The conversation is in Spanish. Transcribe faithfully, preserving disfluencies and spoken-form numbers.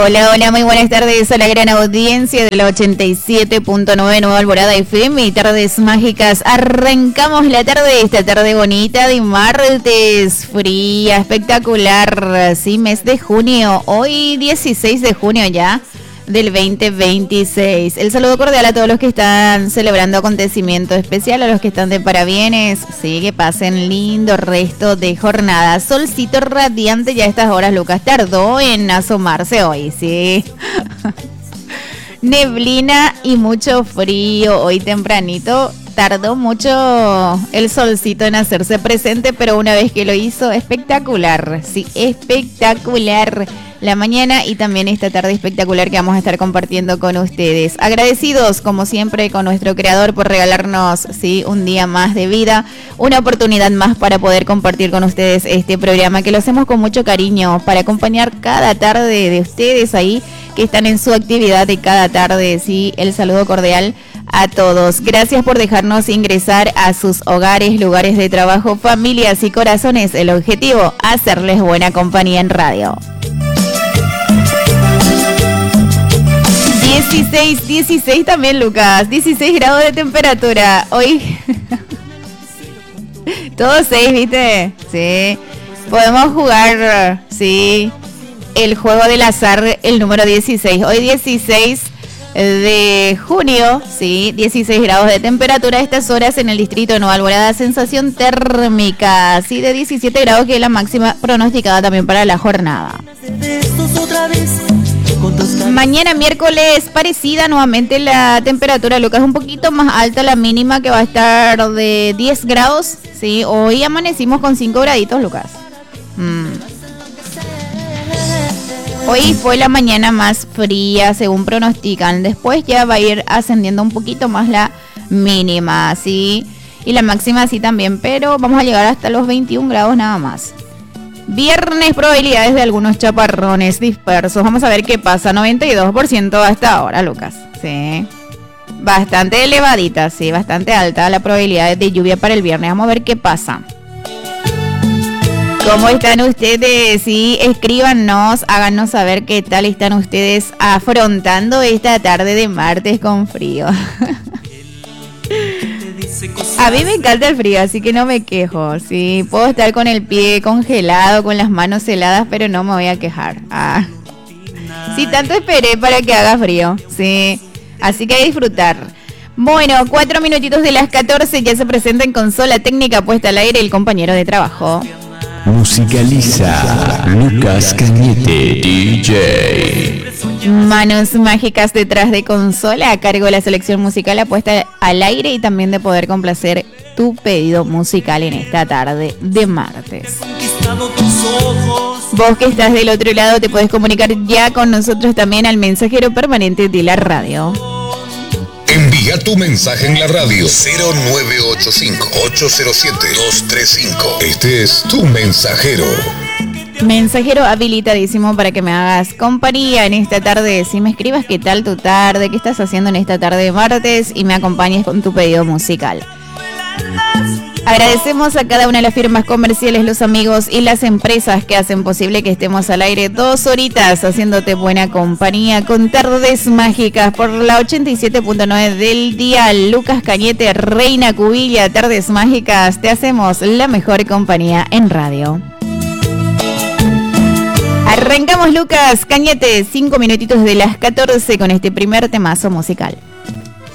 Hola, hola, muy buenas tardes a la gran audiencia de la ochenta y siete punto nueve Nueva Alborada F M y Tardes Mágicas. Arrancamos la tarde, esta tarde bonita de martes, fría, espectacular, sí, mes de junio, hoy dieciséis de junio ya del veinte veintiséis. El saludo cordial a todos los que están celebrando acontecimiento especial, a los que están de parabienes, sí, que pasen lindo resto de jornada. Solcito radiante ya a estas horas, Lucas, tardó en asomarse hoy, sí. Neblina y mucho frío hoy tempranito. Tardó mucho el solcito en hacerse presente, pero una vez que lo hizo, espectacular, sí, espectacular la mañana y también esta tarde espectacular que vamos a estar compartiendo con ustedes. Agradecidos, como siempre, con nuestro creador por regalarnos, sí, un día más de vida, una oportunidad más para poder compartir con ustedes este programa que lo hacemos con mucho cariño para acompañar cada tarde de ustedes ahí que están en su actividad de cada tarde, sí, el saludo cordial a todos. Gracias por dejarnos ingresar a sus hogares, lugares de trabajo, familias y corazones. El objetivo, hacerles buena compañía en radio. dieciséis, dieciséis también, Lucas. dieciséis grados de temperatura. Hoy todos seis, ¿viste? Sí. Podemos jugar, sí, el juego del azar, el número dieciséis. Hoy dieciséis de junio, sí, dieciséis grados de temperatura a estas horas en el distrito de Nueva Alborada, sensación térmica, sí, de diecisiete grados, que es la máxima pronosticada también para la jornada. Mañana miércoles parecida nuevamente la temperatura, Lucas, un poquito más alta la mínima, que va a estar de diez grados, sí, hoy amanecimos con cinco graditos, Lucas. Mm. Hoy fue la mañana más fría, según pronostican. Después ya va a ir ascendiendo un poquito más la mínima, ¿sí? Y la máxima sí también, pero vamos a llegar hasta los veintiún grados nada más. Viernes, probabilidades de algunos chaparrones dispersos. Vamos a ver qué pasa. noventa y dos por ciento hasta ahora, Lucas. Sí. Bastante elevadita, sí, bastante alta la probabilidad de lluvia para el viernes. Vamos a ver qué pasa. ¿Cómo están ustedes? Sí, escríbanos, háganos saber qué tal están ustedes afrontando esta tarde de martes con frío. A mí me encanta el frío, así que no me quejo. Sí, puedo estar con el pie congelado, con las manos heladas, pero no me voy a quejar. Ah. Sí, tanto esperé para que haga frío. Sí, así que a disfrutar. Bueno, cuatro minutitos de las catorce, ya se presenta en consola técnica puesta al aire el compañero de trabajo. Musicaliza Lucas Cañete D J. Manos mágicas detrás de consola, a cargo de la selección musical apuesta al aire y también de poder complacer tu pedido musical en esta tarde de martes. Vos que estás del otro lado te podés comunicar ya con nosotros también al mensajero permanente de la radio. Envía tu mensaje en la radio cero nueve ocho cinco, ocho cero siete, dos tres cinco. Este es tu mensajero. Mensajero habilitadísimo para que me hagas compañía en esta tarde. Si me escribas qué tal tu tarde, qué estás haciendo en esta tarde de martes y me acompañes con tu pedido musical. Agradecemos a cada una de las firmas comerciales, los amigos y las empresas que hacen posible que estemos al aire dos horitas haciéndote buena compañía con Tardes Mágicas por la ochenta y siete punto nueve del dial. Lucas Cañete, Reina Cubilla, Tardes Mágicas, te hacemos la mejor compañía en radio. Arrancamos, Lucas Cañete, cinco minutitos de las catorce con este primer temazo musical.